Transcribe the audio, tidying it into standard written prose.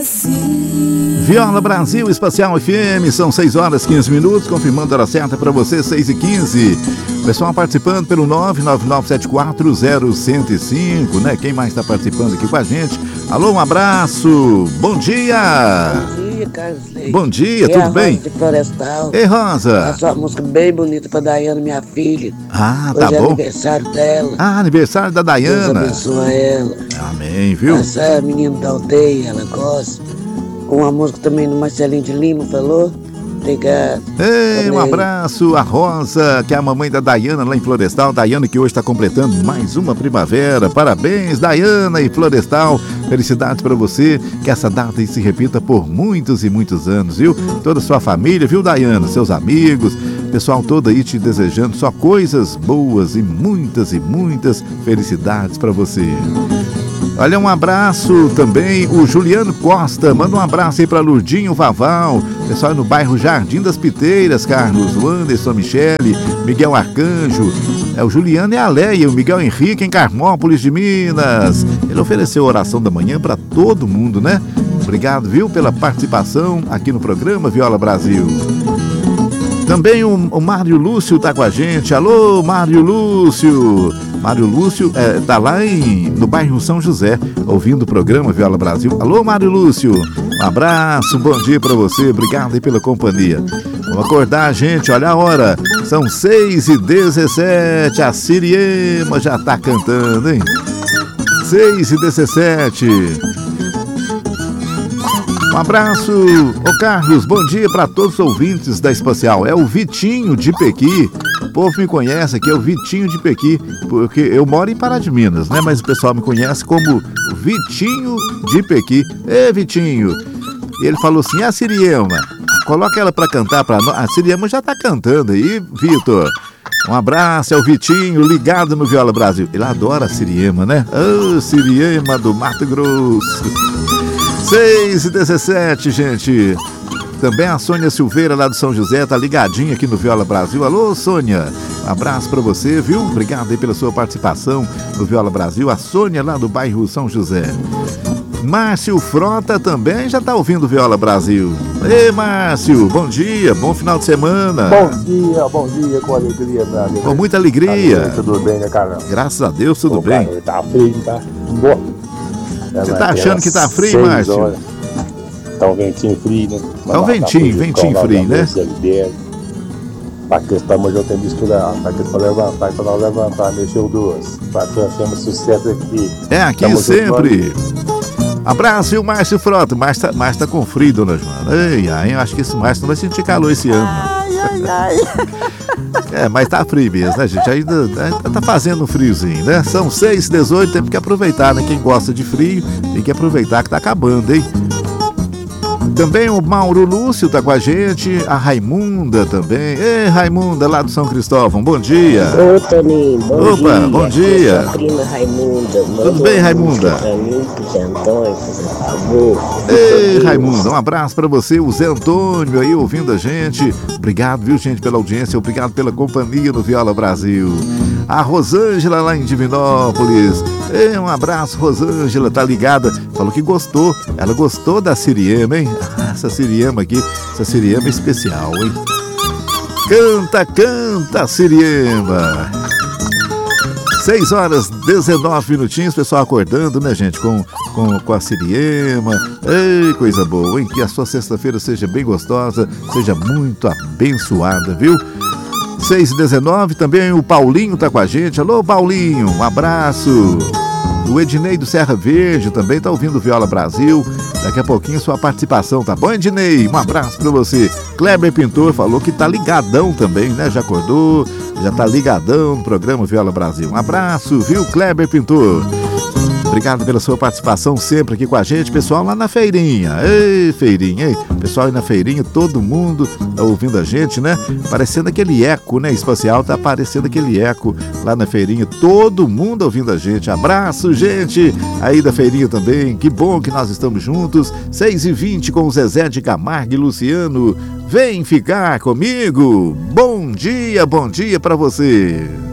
Viola Brasil, Espacial FM, são 6 horas 15 minutos, confirmando a hora certa para você, 6h15. Pessoal participando pelo 999740105, né? Quem mais está participando aqui com a gente? Alô, um abraço, bom dia! Bom dia, Carlos Leite. Bom dia, tudo bem? De Florestal. Ei, Rosa! Essa uma música bem bonita pra Daiane, minha filha. Ah, hoje tá é bom. aniversário dela. Ah, aniversário da Deus Daiana. abençoe ela. Amém, viu? Essa é a menina da aldeia, ela gosta. Com uma música também do Marcelinho de Lima, falou? Obrigado. Ei, um Amém. abraço, a Rosa, que é a mamãe da Daiana lá em Florestal. Daiana que hoje está completando mais uma primavera. Parabéns, Daiana e Florestal. Felicidades para você, que essa data aí se repita por muitos e muitos anos, viu? Toda a sua família, viu, Daiana? Seus amigos, pessoal todo aí te desejando só coisas boas e muitas felicidades para você. Olha, um abraço também, o Juliano Costa, manda um abraço aí para Lurdinho Vaval, pessoal no bairro Jardim das Piteiras, Carlos, o Anderson, a Michele, Miguel Arcanjo, o Juliano e a Leia, o Miguel Henrique em Carmópolis de Minas. Ele ofereceu oração da manhã para todo mundo, né? Obrigado, viu, pela participação aqui no programa Viola Brasil. Também o Mário Lúcio tá com a gente. Alô, Mário Lúcio. Mário Lúcio tá lá no bairro São José, ouvindo o programa Viola Brasil. Alô, Mário Lúcio. Um abraço, bom dia pra você. Obrigado aí pela companhia. Vamos acordar, gente. Olha a hora. São 6h17. A Siriema já tá cantando, hein? 6h17. Um abraço, ô Carlos, bom dia para todos os ouvintes da Espacial. É o Vitinho de Pequi. O povo me conhece aqui, é o Vitinho de Pequi, porque eu moro em Pará de Minas, né? Mas o pessoal me conhece como Vitinho de Pequi. Ê, Vitinho! E ele falou assim: a Siriema, coloca ela para cantar para nós. A Siriema já tá cantando aí, Vitor. Um abraço, é o Vitinho, ligado no Viola Brasil. Ele adora a Siriema, né? Ô, Siriema do Mato Grosso. 6h17, gente. Também a Sônia Silveira lá do São José tá ligadinha aqui no Viola Brasil. Alô, Sônia, um abraço pra você, viu? Obrigado aí pela sua participação no Viola Brasil. A Sônia lá do bairro São José. Márcio Frota também já tá ouvindo Viola Brasil. Ei, Márcio, bom dia, bom final de semana. Bom dia, com alegria, Brasil. Com muita alegria. Tudo bem, né, cara? Graças a Deus, tudo bem. Cara, tá frio, tá? Boa. Você tá achando que tá frio, Márcio? Tá um ventinho frio, né? Tá um ventinho frio, né? Pra que estamos já tem misturar, pra que pra levantar e pra não levantar, mexeu duas. Pra que nós temos sucesso aqui. É, aqui Tamo sempre. Abraço, e o Márcio Frota. Márcio tá com frio, dona Joana. Ei, eu acho que esse Márcio não vai sentir calor esse ano. Ai. É, mas tá frio mesmo, né, gente? Ainda tá fazendo um friozinho, né? São 6h18, temos que aproveitar, né? Quem gosta de frio, tem que aproveitar que tá acabando, hein? Também o Mauro Lúcio tá com a gente, a Raimunda também. Ei, Raimunda, lá do São Cristóvão, bom dia. Ô, Toninho, bom dia. Opa, bom dia. Minha prima Raimunda. Tudo bem, Raimunda? Pra mim, pro Zé Antônio, por favor. Ei, Raimunda, um abraço pra você, o Zé Antônio aí ouvindo a gente. Obrigado, viu, gente, pela audiência, obrigado pela companhia no Viola Brasil. A Rosângela lá em Divinópolis. Ei, um abraço, Rosângela, tá ligada. Falou que gostou, ela gostou da Siriema, hein? Essa Siriema aqui, essa Siriema é especial, hein? Canta, Siriema. 6h19, pessoal acordando, né, gente, com a Siriema. Ei, coisa boa, hein? Que a sua sexta-feira seja bem gostosa, seja muito abençoada, viu? 6h19, também o Paulinho tá com a gente. Alô, Paulinho, um abraço. O Ednei do Serra Verde também tá ouvindo Viola Brasil. Daqui a pouquinho sua participação, tá bom, Ednei? Um abraço pra você. Kleber Pintor falou que tá ligadão também, né? Já acordou, já tá ligadão no programa Viola Brasil. Um abraço, viu, Kleber Pintor? Obrigado pela sua participação sempre aqui com a gente, pessoal lá na feirinha. Ei, feirinha, ei. Pessoal aí na feirinha, todo mundo tá ouvindo a gente, né? Parecendo aquele eco, né? Espacial tá parecendo aquele eco lá na feirinha. Todo mundo ouvindo a gente. Abraço, gente, aí da feirinha também. Que bom que nós estamos juntos. 6h20 com o Zezé de Camargo e Luciano. Vem ficar comigo. Bom dia pra você.